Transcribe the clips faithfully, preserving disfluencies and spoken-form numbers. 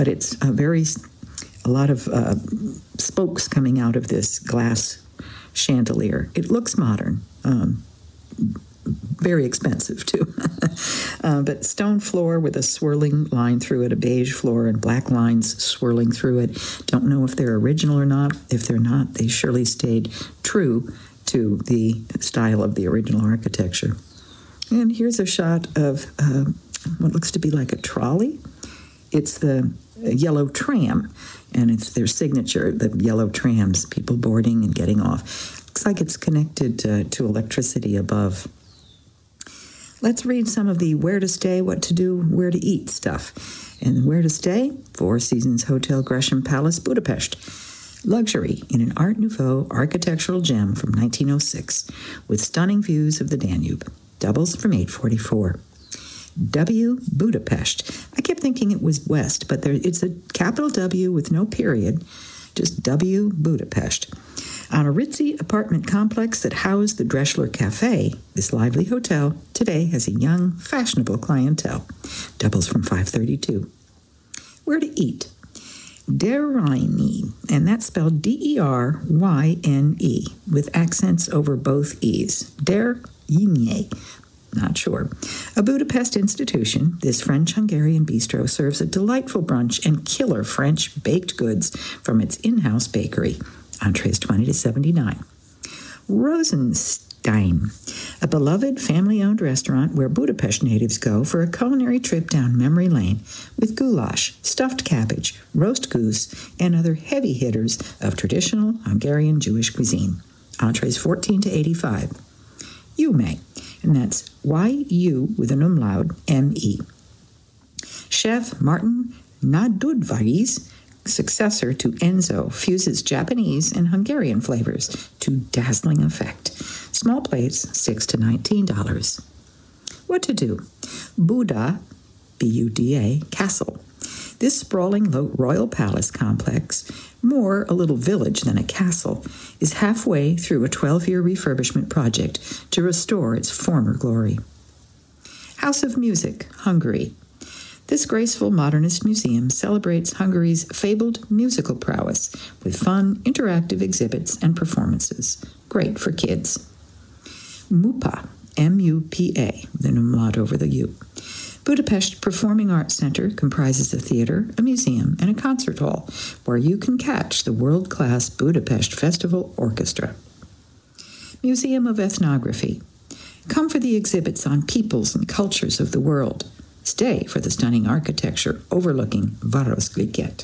but it's a very, a lot of uh, spokes coming out of this glass chandelier. It looks modern. Um, very expensive, too. uh, but stone floor with a swirling line through it, a beige floor and black lines swirling through it. Don't know if they're original or not. If they're not, they surely stayed true to the style of the original architecture. And here's a shot of uh, what looks to be like a trolley. It's the yellow tram, and it's their signature, the yellow trams, people boarding and getting off. Looks like it's connected uh, to electricity above. Let's read some of the where to stay, what to do, where to eat stuff. And where to stay? Four Seasons Hotel Gresham Palace, Budapest. Luxury in an Art Nouveau architectural gem from nineteen oh six with stunning views of the Danube. Doubles from eight forty-four. W Budapest. I kept thinking it was West, but there, it's a capital W with no period, just W Budapest. On a ritzy apartment complex that housed the Dreschler Cafe, this lively hotel today has a young, fashionable clientele. Doubles from five thirty-two. Where to eat? Der Rhyne, and that's spelled D E R Y N E, with accents over both E's. Der Rhyne. Not sure. A Budapest institution, this French-Hungarian bistro serves a delightful brunch and killer French baked goods from its in-house bakery. Entrees twenty to seventy-nine. Rosenstein, a beloved family-owned restaurant where Budapest natives go for a culinary trip down memory lane with goulash, stuffed cabbage, roast goose, and other heavy hitters of traditional Hungarian Jewish cuisine. Entrees fourteen to eighty-five. Yume, and that's Y U with an umlaut, M E. Chef Martin Nadudvaris, successor to Enzo, fuses Japanese and Hungarian flavors to dazzling effect. Small plates, six to nineteen dollars. What to do? Buda, B U D A, Castle. This sprawling royal palace complex, more a little village than a castle, is halfway through a twelve-year refurbishment project to restore its former glory. House of Music, Hungary. This graceful modernist museum celebrates Hungary's fabled musical prowess with fun, interactive exhibits and performances. Great for kids. Mupa, M U P A, the umlaut over the U. Budapest Performing Arts Center comprises a theater, a museum, and a concert hall where you can catch the world-class Budapest Festival Orchestra. Museum of Ethnography. Come for the exhibits on peoples and cultures of the world. Stay for the stunning architecture overlooking Városliget.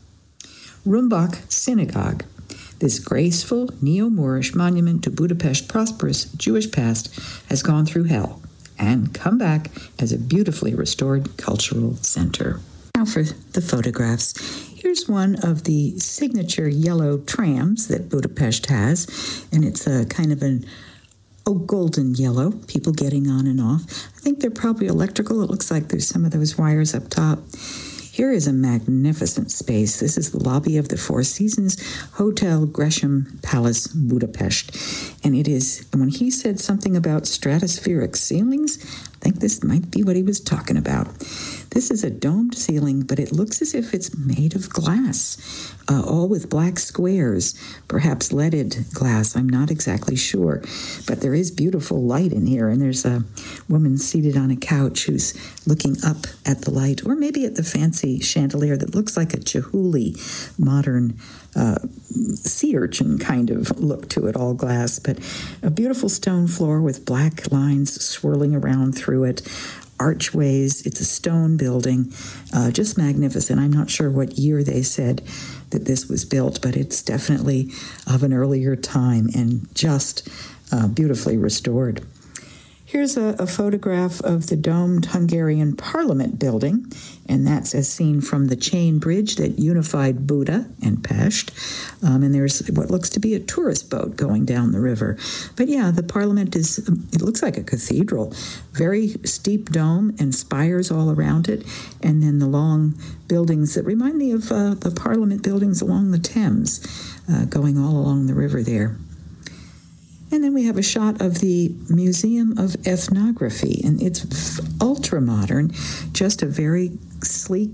Rumbach Synagogue. This graceful neo-Moorish monument to Budapest's prosperous Jewish past has gone through hell and come back as a beautifully restored cultural center. Now for the photographs. Here's one of the signature yellow trams that Budapest has, and it's a kind of an oh, golden yellow, people getting on and off. I think they're probably electrical. It looks like there's some of those wires up top. Here is a magnificent space. This is the lobby of the Four Seasons Hotel Gresham Palace, Budapest. And it is, when he said something about stratospheric ceilings, I think this might be what he was talking about. This is a domed ceiling, but it looks as if it's made of glass, uh, all with black squares, perhaps leaded glass. I'm not exactly sure, but there is beautiful light in here, and there's a woman seated on a couch who's looking up at the light, or maybe at the fancy chandelier that looks like a Chihuly modern uh, sea urchin kind of look to it, all glass, but a beautiful stone floor with black lines swirling around through it. Archways. It's a stone building, uh, just magnificent. I'm not sure what year they said that this was built, but it's definitely of an earlier time and just uh, beautifully restored. Here's a, a photograph of the domed Hungarian Parliament building, and that's as seen from the chain bridge that unified Buda and Pest. Um, and there's what looks to be a tourist boat going down the river. But yeah, the Parliament is, it looks like a cathedral. Very steep dome and spires all around it, and then the long buildings that remind me of uh, the Parliament buildings along the Thames, uh, going all along the river there. And then we have a shot of the Museum of Ethnography, and it's ultra-modern, just a very sleek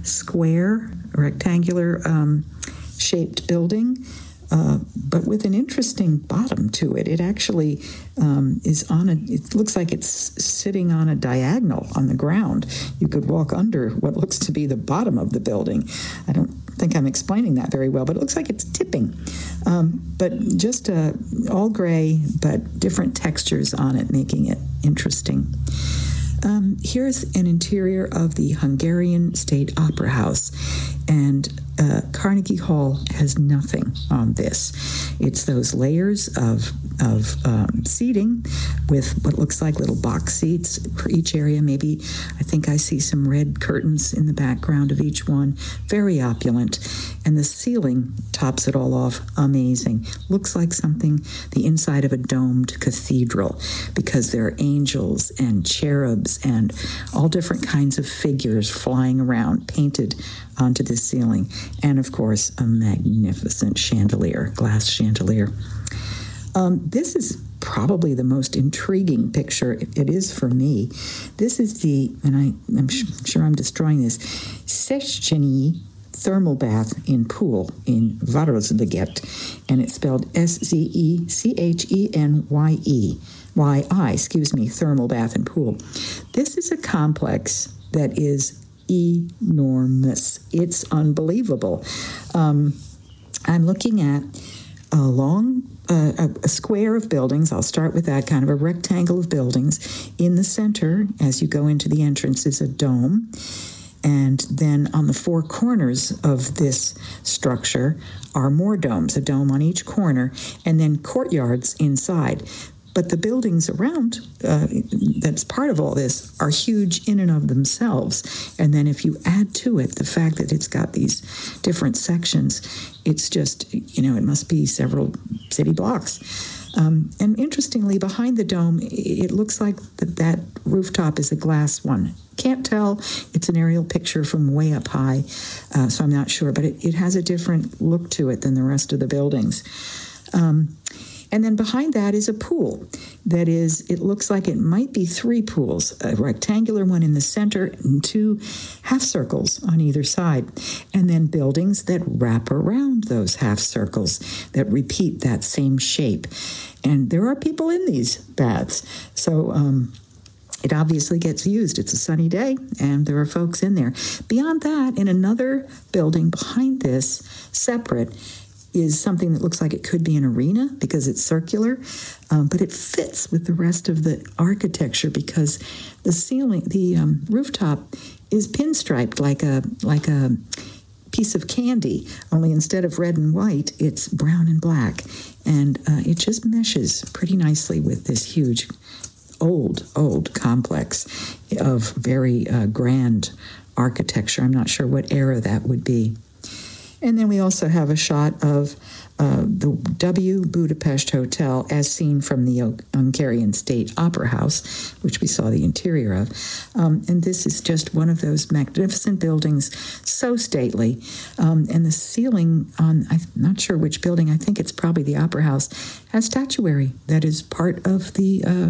square, rectangular um, shaped building, uh, but with an interesting bottom to it. It actually um, is on a, it looks like it's sitting on a diagonal on the ground. You could walk under what looks to be the bottom of the building. I don't think I'm explaining that very well, but it looks like it's tipping. Um, but just uh, all gray, but different textures on it, making it interesting. Um, here's an interior of the Hungarian State Opera House, and uh, Carnegie Hall has nothing on this. It's those layers of of um, seating with what looks like little box seats for each area. Maybe I think I see some red curtains in the background of each one. Very opulent, and the ceiling tops it all off. Amazing. Looks like something the inside of a domed cathedral, because there are angels and cherubs and all different kinds of figures flying around, painted onto the ceiling, and of course a magnificent chandelier, glass chandelier. Um, this is probably the most intriguing picture. It is for me. This is the, and I, I'm sh- sure I'm destroying this, Széchenyi thermal bath in pool in Városliget, and it's spelled S Z E C H E N Y E Y I, excuse me, thermal bath and pool. This is a complex that is enormous. It's unbelievable. Um, I'm looking at a long, uh, a, a square of buildings. I'll start with that, kind of a rectangle of buildings. In the center, as you go into the entrance, is a dome. And then on the four corners of this structure are more domes, a dome on each corner, and then courtyards inside. But the buildings around, uh, that's part of all this, are huge in and of themselves. And then if you add to it the fact that it's got these different sections, it's just, you know, it must be several city blocks. Um, and interestingly, behind the dome, it looks like that, that rooftop is a glass one. Can't tell. It's an aerial picture from way up high, uh, so I'm not sure. But it, it has a different look to it than the rest of the buildings. Um, And then behind that is a pool that is, it looks like it might be three pools, a rectangular one in the center and two half circles on either side. And then buildings that wrap around those half circles that repeat that same shape. And there are people in these baths. So um, it obviously gets used. It's a sunny day and there are folks in there. Beyond that, in another building behind this, separate, is something that looks like it could be an arena because it's circular, um, but it fits with the rest of the architecture because the ceiling, the um, rooftop is pinstriped like a like a piece of candy, only instead of red and white, it's brown and black, and uh, it just meshes pretty nicely with this huge, old, old complex of very uh, grand architecture. I'm not sure what era that would be. And then we also have a shot of uh, the W Budapest Hotel as seen from the Hungarian State Opera House, which we saw the interior of. Um, and this is just one of those magnificent buildings, so stately. Um, and the ceiling on, I'm not sure which building, I think it's probably the Opera House, has statuary that is part of the uh,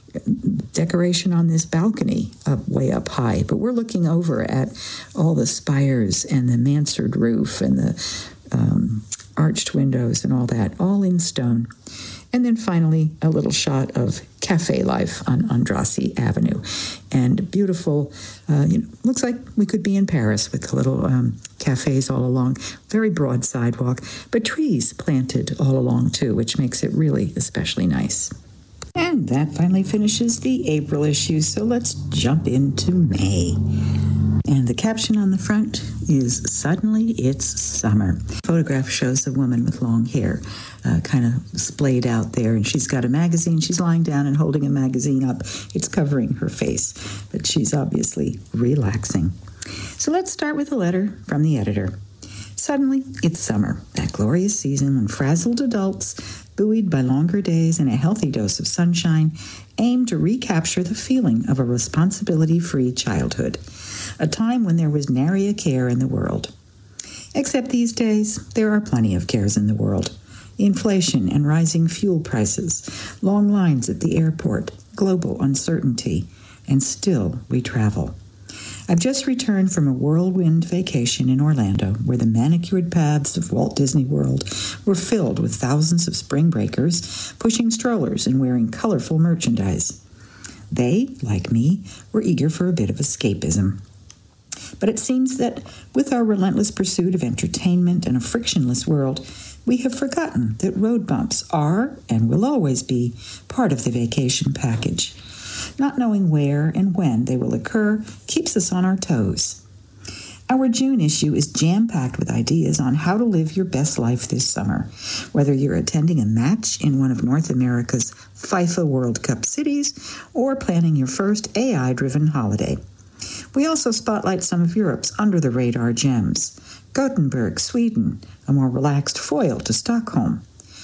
decoration on this balcony up way up high. But we're looking over at all the spires and the mansard roof and the um, arched windows and all that, all in stone. And then finally, a little shot of cafe life on Andrassy Avenue. And beautiful, uh, you know, looks like we could be in Paris with the little um, cafes all along. Very broad sidewalk, but trees planted all along too, which makes it really especially nice. And that finally finishes the April issue, so let's jump into May. And the caption on the front is, "Suddenly It's Summer." The photograph shows a woman with long hair, uh, kind of splayed out there, and she's got a magazine. She's lying down and holding a magazine up. It's covering her face, but she's obviously relaxing. So let's start with a letter from the editor. Suddenly, it's summer, that glorious season when frazzled adults, buoyed by longer days and a healthy dose of sunshine, aim to recapture the feeling of a responsibility-free childhood, a time when there was nary a care in the world. Except these days, there are plenty of cares in the world. Inflation and rising fuel prices, long lines at the airport, global uncertainty, and still we travel. I've just returned from a whirlwind vacation in Orlando, where the manicured paths of Walt Disney World were filled with thousands of spring breakers pushing strollers and wearing colorful merchandise. They, like me, were eager for a bit of escapism. But it seems that with our relentless pursuit of entertainment and a frictionless world, we have forgotten that road bumps are and will always be part of the vacation package. Not knowing where and when they will occur keeps us on our toes. Our June issue is jam-packed with ideas on how to live your best life this summer, whether you're attending a match in one of North America's FIFA World Cup cities or planning your first A I-driven holiday. We also spotlight some of Europe's under-the-radar gems. Gothenburg, Sweden, a more relaxed foil to Stockholm.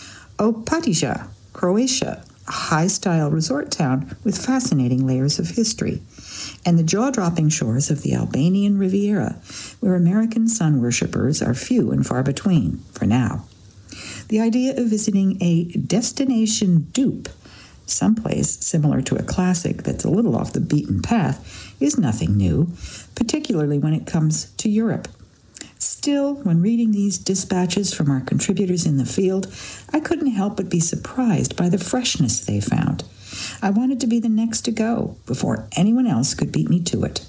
Opatija, Croatia, a high-style resort town with fascinating layers of history. And the jaw-dropping shores of the Albanian Riviera, where American sun worshippers are few and far between, for now. The idea of visiting a destination dupe, someplace similar to a classic that's a little off the beaten path, is nothing new, particularly when it comes to Europe. Still, when reading these dispatches from our contributors in the field, I couldn't help but be surprised by the freshness they found. I wanted to be the next to go before anyone else could beat me to it.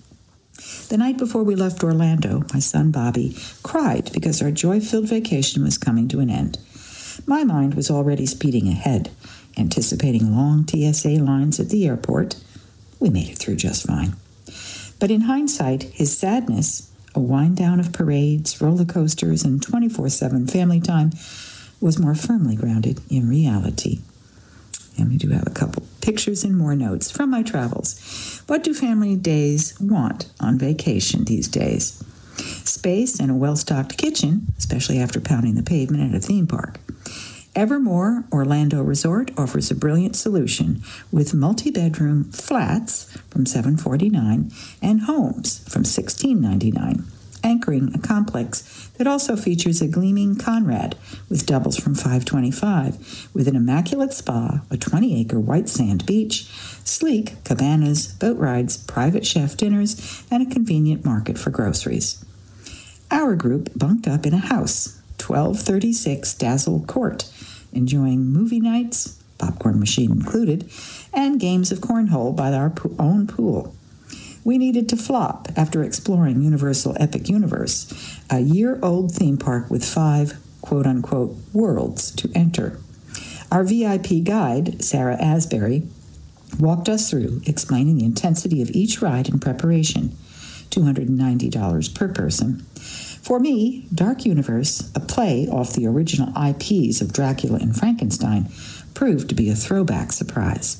The night before we left Orlando, my son Bobby cried because our joy-filled vacation was coming to an end. My mind was already speeding ahead, anticipating long T S A lines at the airport. We made it through just fine. But in hindsight, his sadness, a wind-down of parades, roller coasters, and twenty-four seven family time, was more firmly grounded in reality. And we do have a couple pictures and more notes from my travels. What do family days want on vacation these days? Space and a well-stocked kitchen, especially after pounding the pavement at a theme park. Evermore Orlando Resort offers a brilliant solution with multi-bedroom flats from seven hundred forty-nine dollars and homes from sixteen ninety-nine dollars, anchoring a complex that also features a gleaming Conrad with doubles from five hundred twenty-five dollars, with an immaculate spa, a twenty-acre white sand beach, sleek cabanas, boat rides, private chef dinners, and a convenient market for groceries. Our group bunked up in a house, twelve thirty-six Dazzle Court, enjoying movie nights, popcorn machine included, and games of cornhole by our po- own pool. We needed to flop after exploring Universal Epic Universe, a year-old theme park with five quote-unquote worlds to enter. Our V I P guide, Sarah Asbury, walked us through, explaining the intensity of each ride in preparation, two hundred ninety dollars per person. For me, Dark Universe, a play off the original I Ps of Dracula and Frankenstein, proved to be a throwback surprise.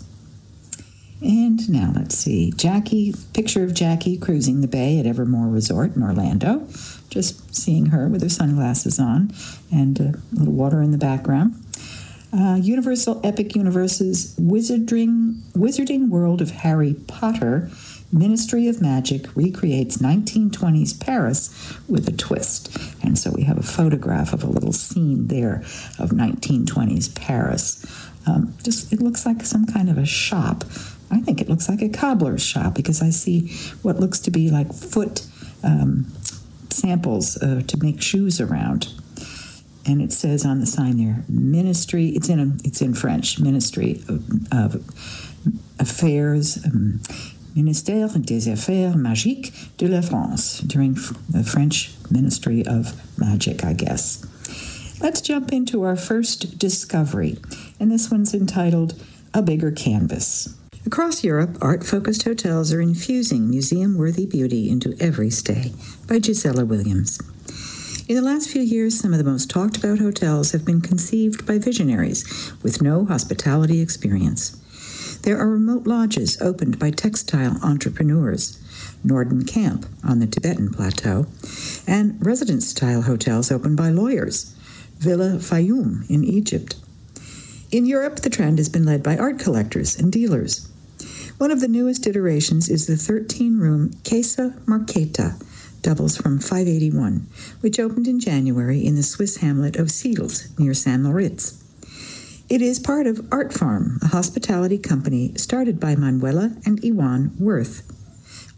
And now let's see. Jackie, picture of Jackie cruising the bay at Evermore Resort in Orlando. Just seeing her with her sunglasses on and a little water in the background. Uh, Universal Epic Universe's Wizarding, Wizarding World of Harry Potter, Ministry of Magic recreates nineteen twenties Paris with a twist. And so we have a photograph of a little scene there of nineteen twenties Paris. Um, just it looks like some kind of a shop. I think it looks like a cobbler's shop because I see what looks to be like foot um, samples uh, to make shoes around. And it says on the sign there, Ministry, it's in a, it's in French, Ministry of, of Affairs, um, Ministère des Affaires Magiques de la France, during the French Ministry of Magic, I guess. Let's jump into our first discovery, and this one's entitled A Bigger Canvas. Across Europe, art-focused hotels are infusing museum-worthy beauty into every stay, by Gisela Williams. In the last few years, some of the most talked-about hotels have been conceived by visionaries with no hospitality experience. There are remote lodges opened by textile entrepreneurs, Norden Camp on the Tibetan Plateau, and residence-style hotels opened by lawyers, Villa Fayoum in Egypt. In Europe, the trend has been led by art collectors and dealers. One of the newest iterations is the thirteen-room Casa Marqueta, doubles from five eighty-one, which opened in January in the Swiss hamlet of Seedles near Saint Moritz. It is part of Art Farm, a hospitality company started by Manuela and Iwan Wirth.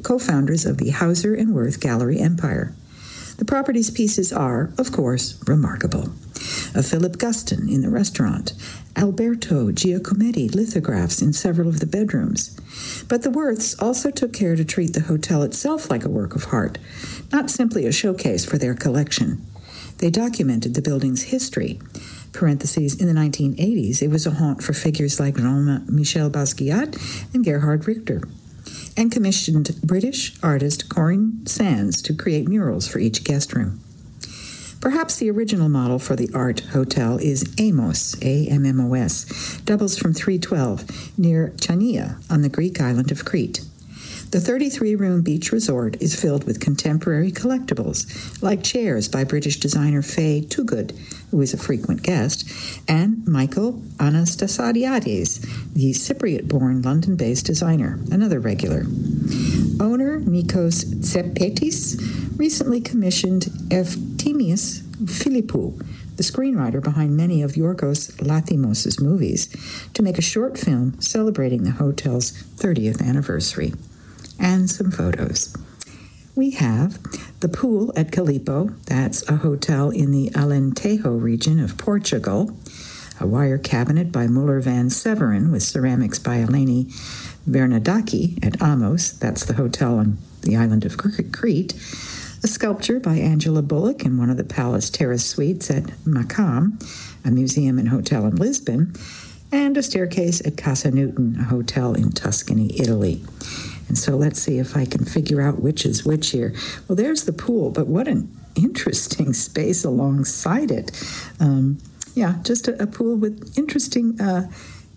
co-founders of the Hauser and Wirth Gallery Empire. The property's pieces are, of course, remarkable. A Philip Guston in the restaurant, Alberto Giacometti lithographs in several of the bedrooms. But the Wirths also took care to treat the hotel itself like a work of art, not simply a showcase for their collection. They documented the building's history. Parentheses, in the nineteen eighties, it was a haunt for figures like Jean-Michel Basquiat and Gerhard Richter, and commissioned British artist Corinne Sands to create murals for each guest room. Perhaps the original model for the art hotel is Amos, A M M O S, doubles from three twelve, near Chania on the Greek island of Crete. The thirty-three room beach resort is filled with contemporary collectibles, like chairs by British designer Faye Toogood, who is a frequent guest, and Michael Anastasiades, the Cypriot-born London-based designer, another regular. Owner Nikos Tsepetis recently commissioned Eftimios Philippou, the screenwriter behind many of Yorgos Lanthimos' movies, to make a short film celebrating the hotel's thirtieth anniversary. And some photos. We have the pool at Calipo, that's a hotel in the Alentejo region of Portugal, a wire cabinet by Muller van Severen with ceramics by Eleni Bernadaki at Amos, that's the hotel on the island of Crete, a sculpture by Angela Bullock in one of the Palace Terrace suites at Macam, a museum and hotel in Lisbon, and a staircase at Casa Newton, a hotel in Tuscany, Italy. And so let's see if I can figure out which is which here. Well, there's the pool, but what an interesting space alongside it. Um, yeah, just a, a pool with interesting... Uh,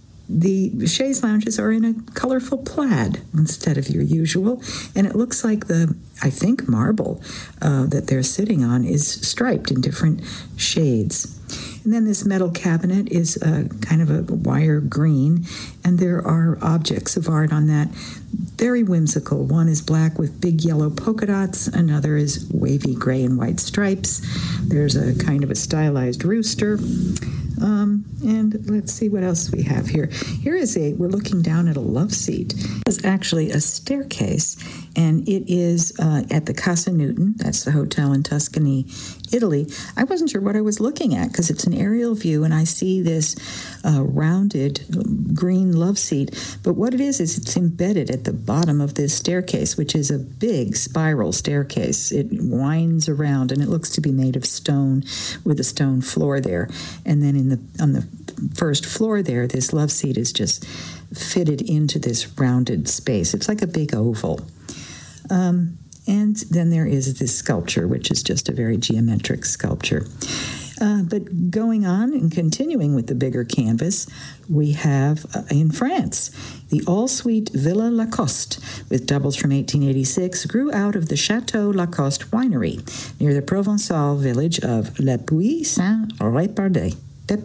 the chaise lounges are in a colorful plaid instead of your usual, and it looks like the, I think, marble uh, that they're sitting on is striped in different shades. And then this metal cabinet is uh, kind of a wire green, and there are objects of art on that. Very whimsical. One is black with big yellow polka dots. Another is wavy gray and white stripes. There's a kind of a stylized rooster. Um, and let's see what else we have here. Here is a, we're looking down at a love seat. It's actually a staircase, and it is uh, at the Casa Newton. That's the hotel in Tuscany, Italy. I wasn't sure what I was looking at because it's an aerial view, and I see this uh, rounded green love seat. But what it is, is it's embedded at the bottom of this staircase, which is a big spiral staircase. It winds around, and it looks to be made of stone with a stone floor there. And then in the on the first floor there, this love seat is just fitted into this rounded space. It's like a big oval. Um, and then there is this sculpture, which is just a very geometric sculpture. Uh, but going on and continuing with the bigger canvas, we have uh, in France, the all-suite Villa Lacoste, with doubles from eighteen eighty-six, grew out of the Chateau Lacoste winery near the Provençal village of Le Puy-Saint-Réparde.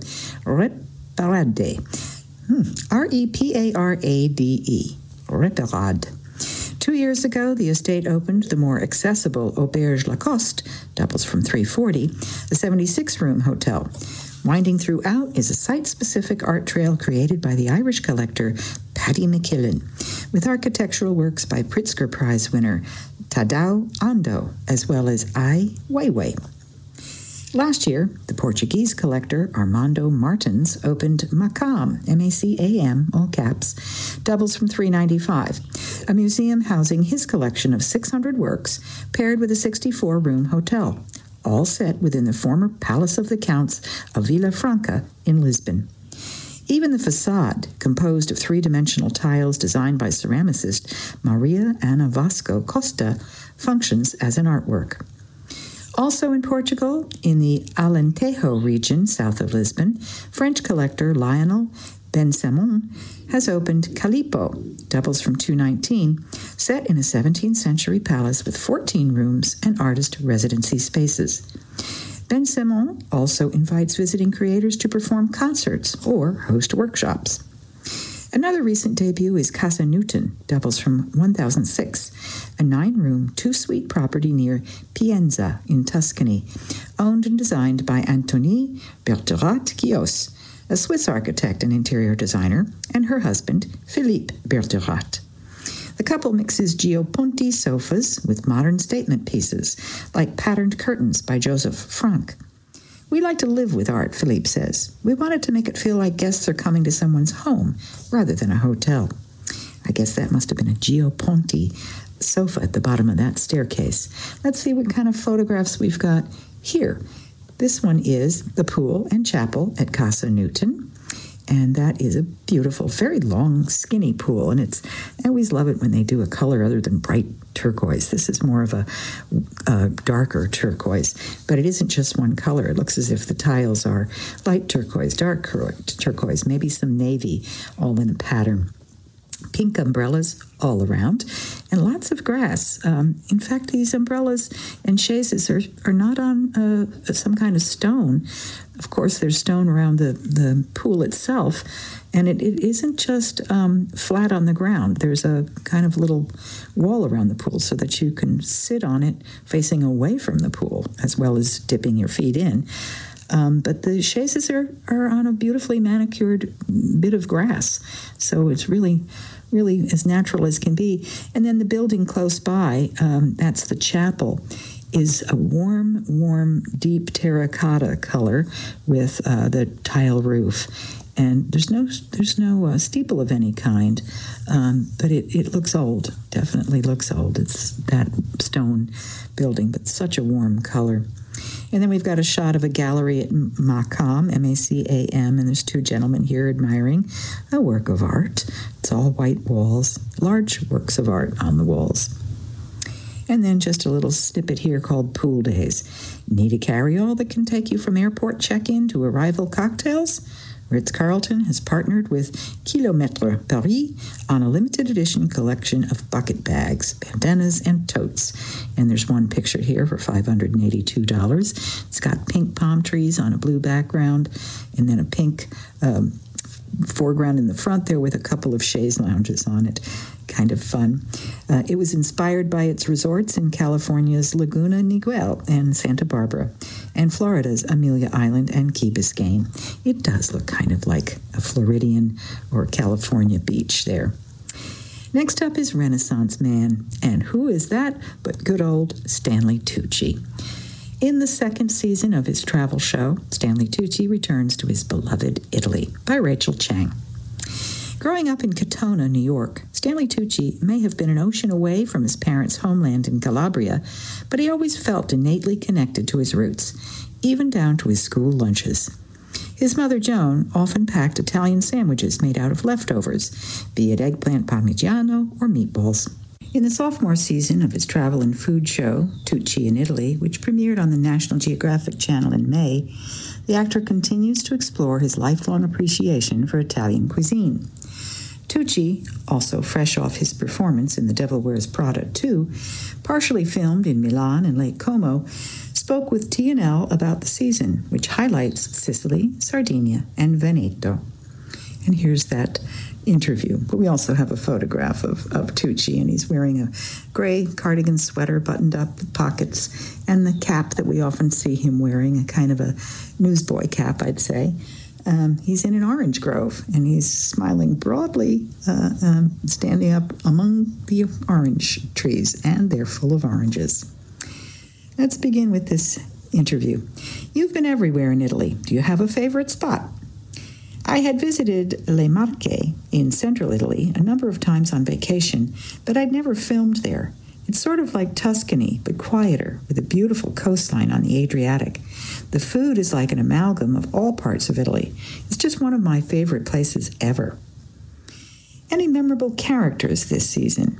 Reparade. Hmm. R E P A R A D E. Reparade. Two years ago, the estate opened the more accessible Auberge Lacoste, doubles from three forty, a seventy-six room hotel. Winding throughout is a site-specific art trail created by the Irish collector Paddy McKillen, with architectural works by Pritzker Prize winner Tadao Ando, as well as Ai Weiwei. Last year, the Portuguese collector Armando Martins opened Macam, M A C A M, all caps, doubles from three ninety-five, a museum housing his collection of six hundred works paired with a sixty-four room hotel, all set within the former Palace of the Counts of Vila Franca in Lisbon. Even the facade, composed of three-dimensional tiles designed by ceramicist Maria Ana Vasco Costa, functions as an artwork. Also in Portugal, in the Alentejo region south of Lisbon, French collector Lionel Bensemon has opened Calipo, doubles from two nineteen, set in a seventeenth century palace with fourteen rooms and artist residency spaces. Bensemon also invites visiting creators to perform concerts or host workshops. Another recent debut is Casa Newton, doubles from one thousand six, a nine-room, two-suite property near Pienza in Tuscany, owned and designed by Antonie Bertherat-Guios, a Swiss architect and interior designer, and her husband, Philippe Bertherat. The couple mixes Gioponti sofas with modern statement pieces, like patterned curtains by Joseph Frank. We like to live with art, Philippe says. We wanted to make it feel like guests are coming to someone's home rather than a hotel. I guess that must have been a Gioponti sofa at the bottom of that staircase. Let's see what kind of photographs we've got here. This one is the pool and chapel at Casa Newton. And that is a beautiful, very long, skinny pool. And it's I always love it when they do a color other than bright turquoise. This is more of a, a darker turquoise. But it isn't just one color. It looks as if the tiles are light turquoise, dark turquoise, maybe some navy, all in a pattern. Pink umbrellas all around, and lots of grass. Um, in fact, these umbrellas and chaises are, are not on uh, some kind of stone. Of course, there's stone around the, the pool itself, and it, it isn't just um, flat on the ground. There's a kind of little wall around the pool so that you can sit on it facing away from the pool, as well as dipping your feet in. Um, but the chaises are, are on a beautifully manicured bit of grass. So it's really, really as natural as can be. And then the building close by, um, that's the chapel, is a warm, warm, deep terracotta color with uh, the tile roof. And there's no there's no uh, steeple of any kind, um, but it, it looks old, definitely looks old. It's that stone building, but such a warm color. And then we've got a shot of a gallery at Macam, M A C A M, and there's two gentlemen here admiring a work of art. It's all white walls, large works of art on the walls. And then just a little snippet here called Pool Days. Need a carry-all that can take you from airport check-in to arrival cocktails? Ritz-Carlton has partnered with Kilomètre Paris on a limited edition collection of bucket bags, bandanas, and totes. And there's one picture here for five hundred eighty-two dollars. It's got pink palm trees on a blue background, and then a pink um, foreground in the front there with a couple of chaise lounges on it. Kind of fun. Uh, it was inspired by its resorts in California's Laguna Niguel and Santa Barbara, and Florida's Amelia Island and Key Biscayne. It does look kind of like a Floridian or California beach there. Next up is Renaissance Man, and who is that but good old Stanley Tucci. In the second season of his travel show, Stanley Tucci returns to his beloved Italy by Rachel Chang. Growing up in Catona, New York, Stanley Tucci may have been an ocean away from his parents' homeland in Calabria, but he always felt innately connected to his roots, even down to his school lunches. His mother, Joan, often packed Italian sandwiches made out of leftovers, be it eggplant parmigiano or meatballs. In the sophomore season of his travel and food show, Tucci in Italy, which premiered on the National Geographic Channel in May, the actor continues to explore his lifelong appreciation for Italian cuisine. Tucci, also fresh off his performance in The Devil Wears Prada two, partially filmed in Milan and Lake Como, spoke with T and L about the season, which highlights Sicily, Sardinia, and Veneto. And here's that interview. But we also have a photograph of, of Tucci, and he's wearing a gray cardigan sweater buttoned up with pockets, and the cap that we often see him wearing, a kind of a newsboy cap, I'd say. Um, he's in an orange grove, and he's smiling broadly, uh, um, standing up among the orange trees, and they're full of oranges. Let's begin with this interview. You've been everywhere in Italy. Do you have a favorite spot? I had visited Le Marche in central Italy a number of times on vacation, but I'd never filmed there. It's sort of like Tuscany, but quieter, with a beautiful coastline on the Adriatic. The food is like an amalgam of all parts of Italy. It's just one of my favorite places ever. Any memorable characters this season?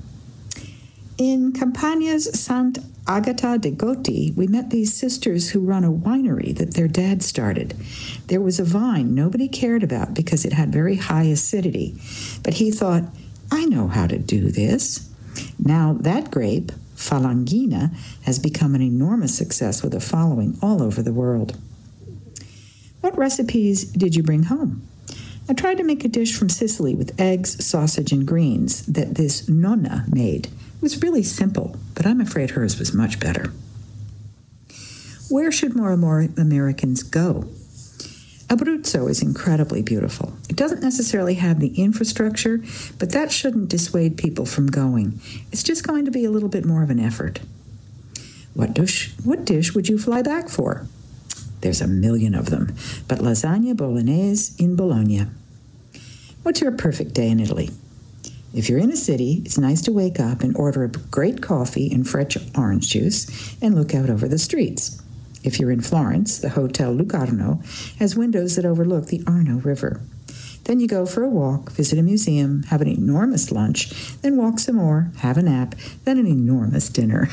In Campania's Sant'Agata de' Goti, we met these sisters who run a winery that their dad started. There was a vine nobody cared about because it had very high acidity, but he thought, I know how to do this. Now that grape, Falangina, has become an enormous success with a following all over the world. What recipes did you bring home? I tried to make a dish from Sicily with eggs, sausage, and greens that this nonna made. It was really simple, but I'm afraid hers was much better. Where should more and more Americans go? Abruzzo is incredibly beautiful. It doesn't necessarily have the infrastructure, but that shouldn't dissuade people from going. It's just going to be a little bit more of an effort. What dish, what dish would you fly back for? There's a million of them, but lasagna bolognese in Bologna. What's your perfect day in Italy? If you're in a city, it's nice to wake up and order a great coffee and fresh orange juice and look out over the streets. If you're in Florence, the Hotel Lucarno has windows that overlook the Arno River. Then you go for a walk, visit a museum, have an enormous lunch, then walk some more, have a nap, then an enormous dinner.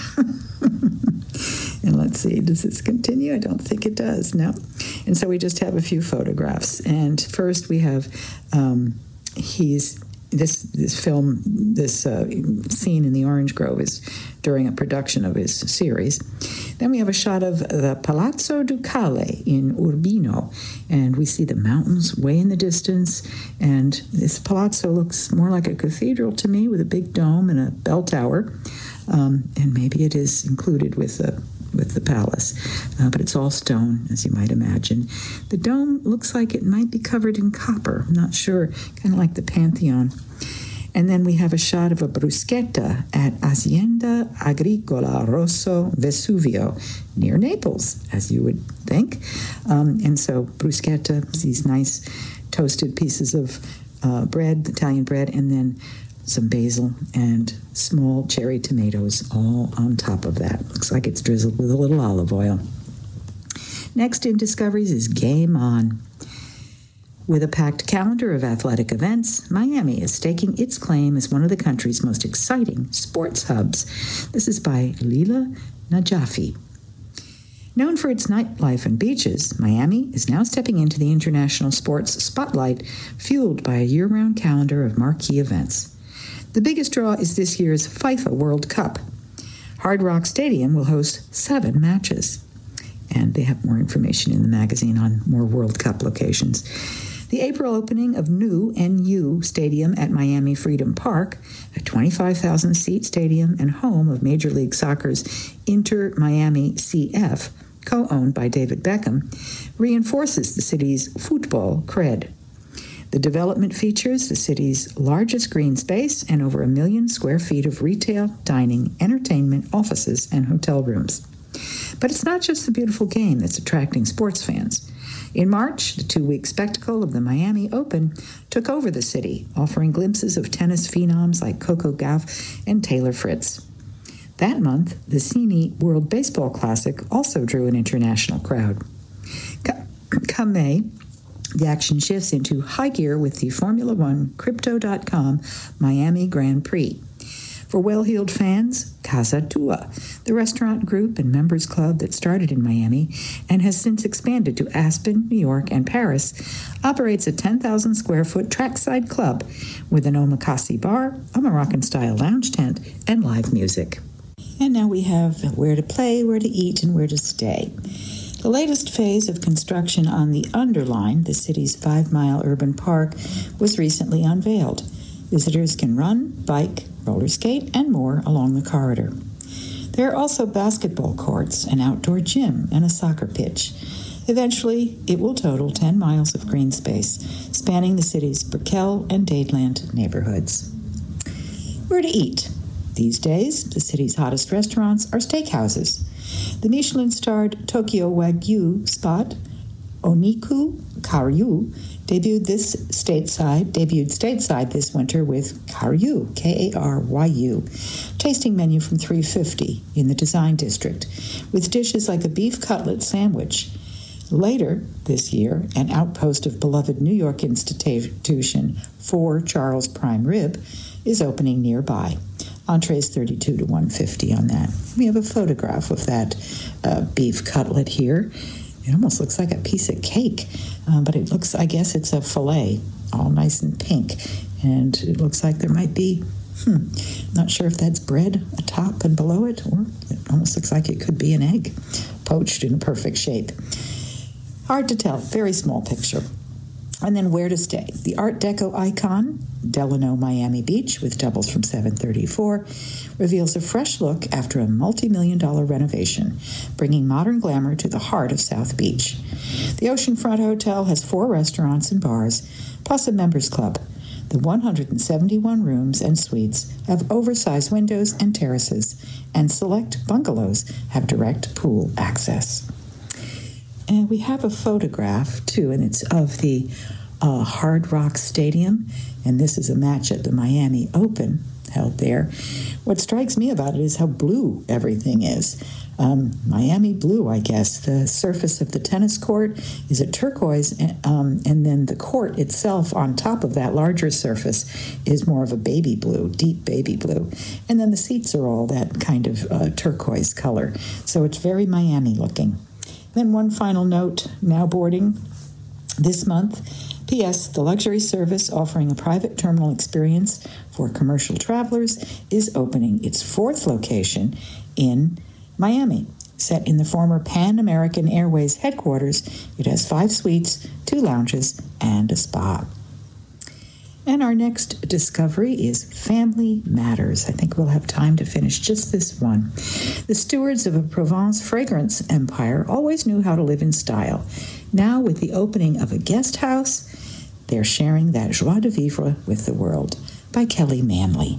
And let's see, does this continue? I don't think it does, no. And so we just have a few photographs. And first we have, um, he's, this this film, this uh, scene in the orange grove is during a production of his series. Then we have a shot of the Palazzo Ducale in Urbino, and we see the mountains way in the distance, and this palazzo looks more like a cathedral to me with a big dome and a bell tower, um, and maybe it is included with the with the palace, uh, but it's all stone, as you might imagine. The dome looks like it might be covered in copper. I'm not sure, kind of like the Pantheon. And then we have a shot of a bruschetta at Azienda Agricola Rosso Vesuvio, near Naples, as you would think. Um, and so bruschetta, these nice toasted pieces of uh, bread, Italian bread, and then some basil and small cherry tomatoes all on top of that. Looks like it's drizzled with a little olive oil. Next in Discoveries is Game On. With a packed calendar of athletic events, Miami is staking its claim as one of the country's most exciting sports hubs. This is by Leila Najafi. Known for its nightlife and beaches, Miami is now stepping into the international sports spotlight, fueled by a year-round calendar of marquee events. The biggest draw is this year's FIFA World Cup. Hard Rock Stadium will host seven matches. And they have more information in the magazine on more World Cup locations. The April opening of new N U Stadium at Miami Freedom Park, a twenty-five thousand seat stadium and home of Major League Soccer's Inter Miami C F, co-owned by David Beckham, reinforces the city's football cred. The development features the city's largest green space and over a million square feet of retail, dining, entertainment, offices, and hotel rooms. But it's not just the beautiful game that's attracting sports fans. In March, the two-week spectacle of the Miami Open took over the city, offering glimpses of tennis phenoms like Coco Gauff and Taylor Fritz. That month, the C N E World Baseball Classic also drew an international crowd. Come May, the action shifts into high gear with the Formula One Crypto dot com Miami Grand Prix. For well-heeled fans, Casa Tua, the restaurant group and members club that started in Miami and has since expanded to Aspen, New York, and Paris, operates a ten thousand square foot trackside club with an omakase bar, a Moroccan-style lounge tent, and live music. And now we have where to play, where to eat, and where to stay. The latest phase of construction on the Underline, the city's five-mile urban park, was recently unveiled. Visitors can run, bike, roller skate, and more along the corridor. There are also basketball courts, an outdoor gym, and a soccer pitch. Eventually, it will total ten miles of green space, spanning the city's Brickell and Dadeland neighborhoods. Where to eat? These days, the city's hottest restaurants are steakhouses. The Michelin-starred Tokyo Wagyu spot, Oniku Karyu, debuted this stateside, debuted stateside this winter with Karyu, K A R Y U, tasting menu from three dollars and fifty cents in the Design District, with dishes like a beef cutlet sandwich. Later this year, an outpost of beloved New York institution, Four Charles Prime Rib, is opening nearby. Entrees thirty-two to one hundred fifty dollars on that. We have a photograph of that uh, beef cutlet here. It almost looks like a piece of cake, um, but it looks, I guess it's a fillet, all nice and pink. And it looks like there might be, hmm, not sure if that's bread atop and below it, or it almost looks like it could be an egg, poached in a perfect shape. Hard to tell, very small picture. And then where to stay. The Art Deco icon, Delano Miami Beach, with doubles from seven thirty-four, reveals a fresh look after a multi-million dollar renovation, bringing modern glamour to the heart of South Beach. The Oceanfront Hotel has four restaurants and bars, plus a members club. The one hundred seventy-one rooms and suites have oversized windows and terraces, and select bungalows have direct pool access. And we have a photograph, too, and it's of the uh, Hard Rock Stadium, and this is a match at the Miami Open held there. What strikes me about it is how blue everything is. Um, Miami blue, I guess. The surface of the tennis court is a turquoise, um, and then the court itself on top of that larger surface is more of a baby blue, deep baby blue. And then the seats are all that kind of uh, turquoise color. So it's very Miami looking. Then one final note, now boarding this month. P S. The luxury service offering a private terminal experience for commercial travelers is opening its fourth location in Miami. Set in the former Pan American Airways headquarters, it has five suites, two lounges, and a spa. And our next discovery is Family Matters. I think we'll have time to finish just this one. The stewards of a Provence fragrance empire always knew how to live in style. Now, with the opening of a guest house, they're sharing that joie de vivre with the world. By Kelly Manley.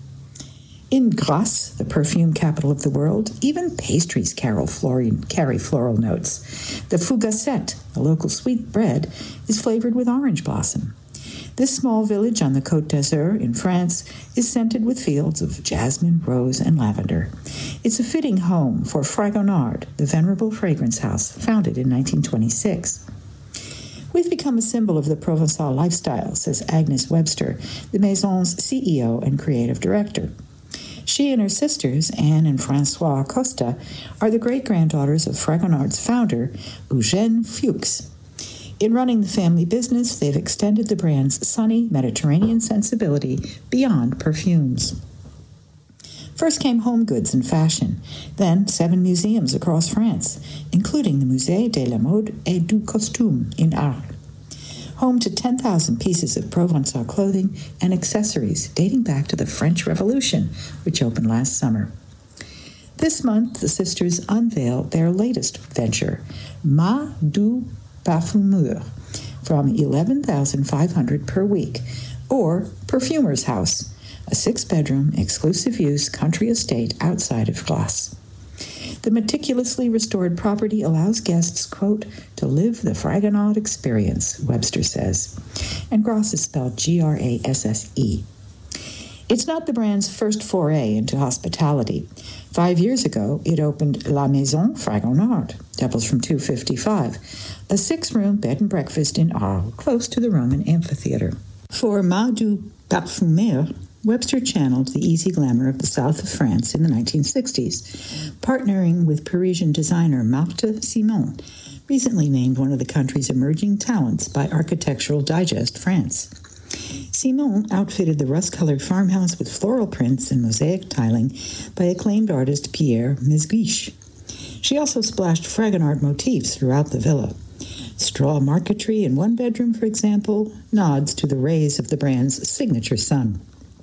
In Grasse, the perfume capital of the world, even pastries carry floral notes. The Fougassette, a local sweet bread, is flavored with orange blossom. This small village on the Côte d'Azur in France is scented with fields of jasmine, rose, and lavender. It's a fitting home for Fragonard, the venerable fragrance house founded in nineteen twenty-six. We've become a symbol of the Provençal lifestyle, says Agnes Webster, the Maison's C E O and creative director. She and her sisters, Anne and Françoise Costa, are the great-granddaughters of Fragonard's founder, Eugène Fuchs. In running the family business, they've extended the brand's sunny Mediterranean sensibility beyond perfumes. First came home goods and fashion, then seven museums across France, including the Musée de la Mode et du Costume in Arles. Home to ten thousand pieces of Provençal clothing and accessories dating back to the French Revolution, which opened last summer. This month, the sisters unveiled their latest venture, Ma du Parfumeur, from eleven thousand five hundred dollars per week, or Perfumer's House, a six-bedroom, exclusive-use country estate outside of Grasse. The meticulously restored property allows guests, quote, to live the Fragonard experience, Webster says. And Grasse is spelled G R A S S E. It's not the brand's first foray into hospitality. Five years ago, it opened La Maison Fragonard, doubles from two fifty-five, a six-room bed and breakfast in Arles, close to the Roman amphitheater. For Ma du Parfumeur, Webster channeled the easy glamour of the south of France in the nineteen sixties, partnering with Parisian designer Marthe Simon, recently named one of the country's emerging talents by Architectural Digest France. Simon outfitted the rust-colored farmhouse with floral prints and mosaic tiling by acclaimed artist Pierre Mesguich. She also splashed Fragonard motifs throughout the villa. Straw marquetry in one bedroom, for example, nods to the rays of the brand's signature sun.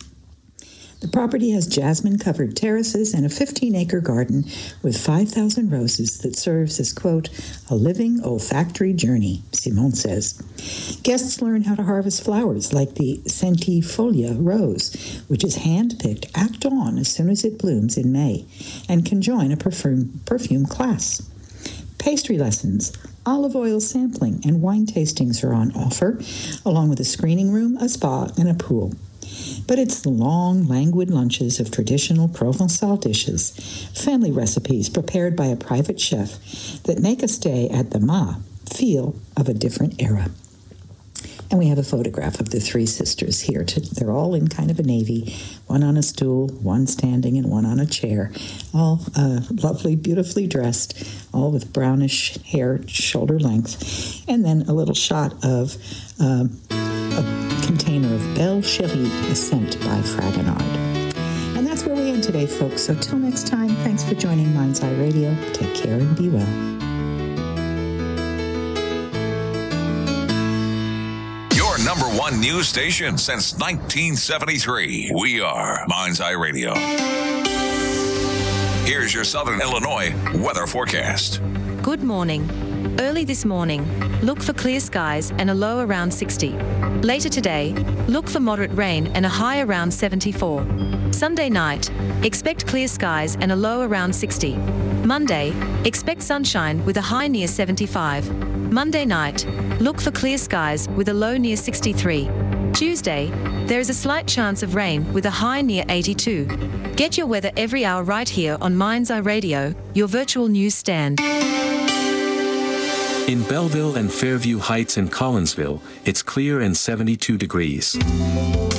The property has jasmine-covered terraces and a fifteen-acre garden with five thousand roses that serves as, quote, a living olfactory journey, Simone says. Guests learn how to harvest flowers like the centifolia rose, which is hand-picked at dawn as soon as it blooms in May, and can join a perfume, perfume class. Pastry lessons, olive oil sampling, and wine tastings are on offer, along with a screening room, a spa, and a pool. But it's the long, languid lunches of traditional Provençal dishes, family recipes prepared by a private chef, that make a stay at the Ma feel of a different era. And we have a photograph of the three sisters here. They're all in kind of a navy, one on a stool, one standing, and one on a chair. All uh, lovely, beautifully dressed, all with brownish hair, shoulder length. And then a little shot of uh, a container of Belle Cherie Ascent by Fragonard. And that's where we end today, folks. So till next time, thanks for joining Mind's Eye Radio. Take care and be well. one news station since nineteen seventy-three. We are Mind's Eye Radio. Here's your Southern Illinois weather forecast. Good morning. Early this morning, look for clear skies and a low around sixty. Later today, look for moderate rain and a high around seventy-four. Sunday night, expect clear skies and a low around sixty. Monday, expect sunshine with a high near seventy-five. Monday night, look for clear skies with a low near sixty-three. Tuesday, there is a slight chance of rain with a high near eighty-two. Get your weather every hour right here on Mind's Eye Radio, your virtual news stand. In Belleville and Fairview Heights and Collinsville, it's clear and seventy-two degrees.